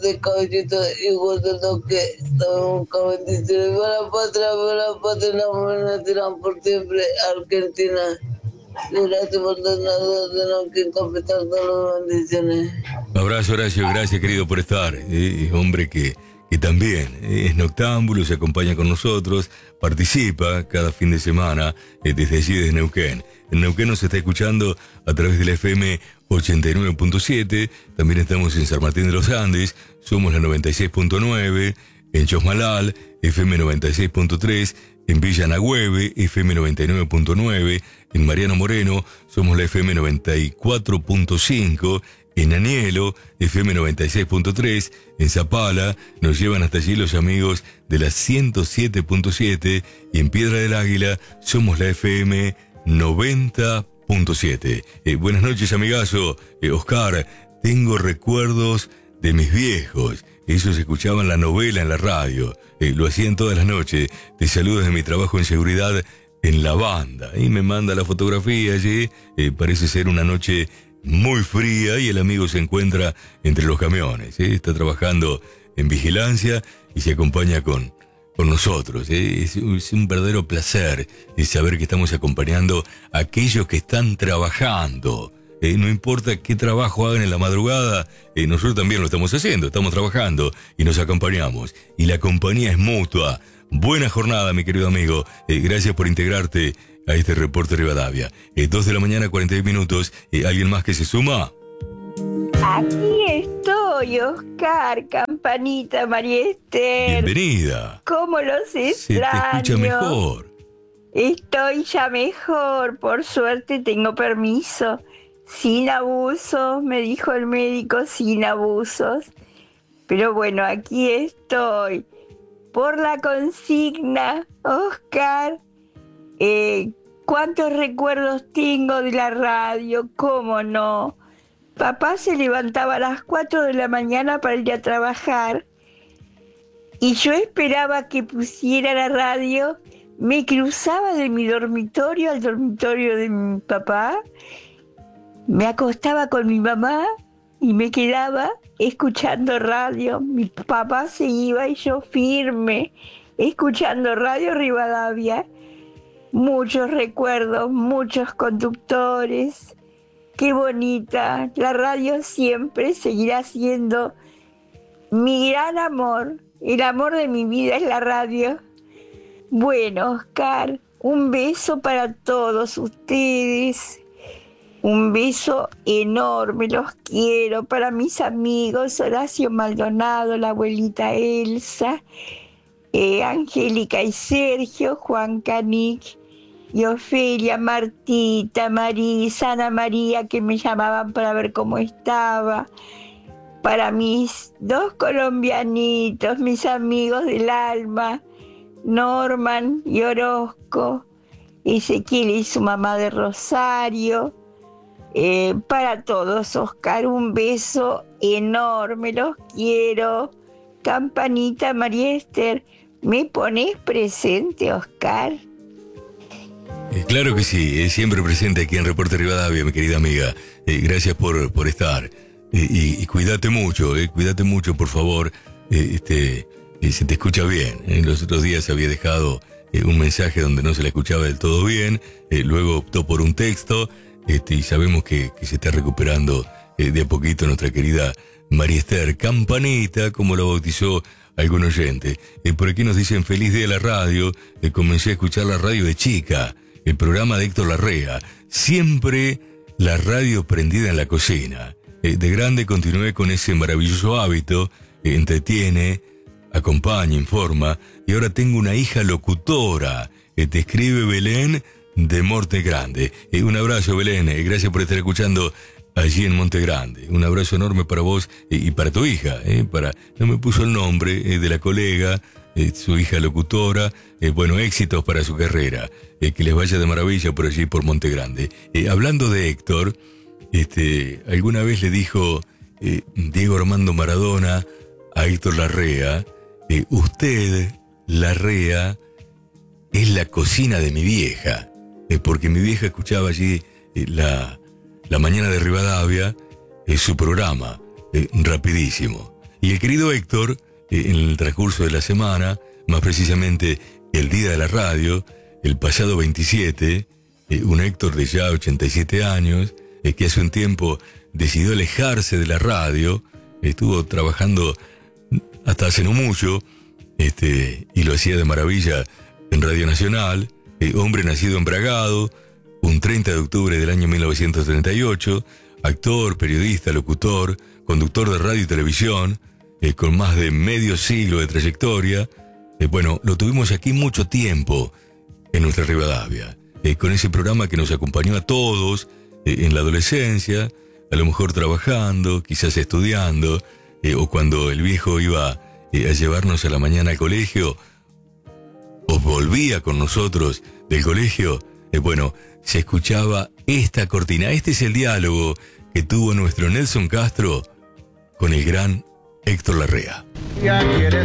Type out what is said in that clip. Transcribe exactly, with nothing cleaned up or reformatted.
de caballito igual de lo que nunca bendiciones. Viva la patria, viva la patria, la mujer tiran por siempre, Argentina. Gracias por tenernos que completar todas las bendiciones. Abrazo, Horacio, gracias querido por estar. Eh, hombre que, que también es noctámbulo, se acompaña con nosotros, participa cada fin de semana eh, desde allí, desde Neuquén. En Neuquén nos está escuchando a través de la F M ochenta y nueve punto siete, también estamos en San Martín de los Andes, somos la noventa y seis punto nueve, en Chosmalal, F M noventa y seis punto tres, en Villa Nagüeve, F M noventa y nueve punto nueve, en Mariano Moreno, somos la F M noventa y cuatro punto cinco, en Anielo, F M noventa y seis punto tres, en Zapala, nos llevan hasta allí los amigos de la ciento siete punto siete, y en Piedra del Águila, somos la F M noventa punto siete. Eh, buenas noches, amigazo. Eh, Oscar, tengo recuerdos de mis viejos. Ellos escuchaban la novela en la radio. Eh, lo hacían todas las noches. Te saludo desde mi trabajo en seguridad en la banda. Y me manda la fotografía allí. Eh, parece ser una noche muy fría y el amigo se encuentra entre los camiones. ¿eh? Está trabajando en vigilancia y se acompaña con, con nosotros. ¿eh? Es, es un verdadero placer eh, saber que estamos acompañando a aquellos que están trabajando. Eh, no importa qué trabajo hagan en la madrugada, eh, nosotros también lo estamos haciendo, estamos trabajando y nos acompañamos. Y la compañía es mutua. Buena jornada, mi querido amigo. Eh, gracias por integrarte a este reporte Rivadavia. Eh, dos de la mañana, cuarenta y seis minutos. Eh, ¿Alguien más que se suma? Aquí estoy, Oscar, Campanita, María Esther. Bienvenida. ¿Cómo los extraño? Se te escucha mejor. Estoy ya mejor, por suerte tengo permiso. Sin abusos, me dijo el médico, sin abusos. Pero bueno, aquí estoy. Por la consigna, Oscar, eh, ¿cuántos recuerdos tengo de la radio? ¿Cómo no? Papá se levantaba a las cuatro de la mañana para ir a trabajar y yo esperaba que pusiera la radio. Me cruzaba de mi dormitorio al dormitorio de mi papá, me acostaba con mi mamá y me quedaba escuchando radio. Mi papá se iba y yo firme, escuchando Radio Rivadavia. Muchos recuerdos, muchos conductores. Qué bonita. La radio siempre seguirá siendo mi gran amor. El amor de mi vida es la radio. Bueno, Oscar, un beso para todos ustedes. Un beso enorme, los quiero. Para mis amigos, Horacio Maldonado, la abuelita Elsa, eh, Angélica y Sergio, Juan Canic y Ofelia, Martita, Marisa, Ana María, que me llamaban para ver cómo estaba. Para mis dos colombianitos, mis amigos del alma, Norman y Orozco, Ezequiel y su mamá de Rosario. Eh, para todos, Oscar, un beso enorme, los quiero. Campanita, María Esther, ¿me pones presente, Oscar? Eh, claro que sí, es siempre presente aquí en Reporte Rivadavia, mi querida amiga. Eh, gracias por, por estar. Eh, y, y cuídate mucho, eh, cuídate mucho, por favor. Eh, este, eh, se te escucha bien. En los otros días había dejado eh, un mensaje donde no se la escuchaba del todo bien. Eh, luego optó por un texto. Este, y sabemos que, que se está recuperando eh, de a poquito nuestra querida María Esther Campanita, como lo bautizó algún oyente. Eh, por aquí nos dicen feliz día de la radio. Eh, comencé a escuchar la radio de chica, el programa de Héctor Larrea. Siempre la radio prendida en la cocina. Eh, de grande continué con ese maravilloso hábito. Eh, entretiene, acompaña, informa. Y ahora tengo una hija locutora. Eh, te escribe Belén de Monte Grande. Eh, un abrazo, Belén. Eh, gracias por estar escuchando allí en Monte Grande. Un abrazo enorme para vos eh, y para tu hija. Eh, para No me puso el nombre eh, de la colega, eh, su hija locutora. Eh, bueno, éxitos para su carrera. Eh, que les vaya de maravilla por allí, por Monte Grande. Eh, hablando de Héctor, este, alguna vez le dijo eh, Diego Armando Maradona a Héctor Larrea, eh, usted, Larrea, es la cocina de mi vieja. Eh, porque mi vieja escuchaba allí eh, la, la mañana de Rivadavia, eh, su programa, eh, rapidísimo. Y el querido Héctor, eh, en el transcurso de la semana, más precisamente el día de la radio, el pasado veintisiete, eh, un Héctor de ya ochenta y siete años, eh, que hace un tiempo decidió alejarse de la radio, estuvo trabajando hasta hace no mucho, este, y lo hacía de maravilla en Radio Nacional, eh, hombre nacido en Bragado, un treinta de octubre del año mil novecientos treinta y ocho, actor, periodista, locutor, conductor de radio y televisión, eh, con más de medio siglo de trayectoria. Eh, bueno, lo tuvimos aquí mucho tiempo en nuestra Rivadavia, eh, con ese programa que nos acompañó a todos eh, en la adolescencia, a lo mejor trabajando, quizás estudiando, eh, o cuando el viejo iba eh, a llevarnos a la mañana al colegio, o volvía con nosotros del colegio. Eh, bueno, se escuchaba esta cortina. Este es el diálogo que tuvo nuestro Nelson Castro con el gran Héctor Larrea.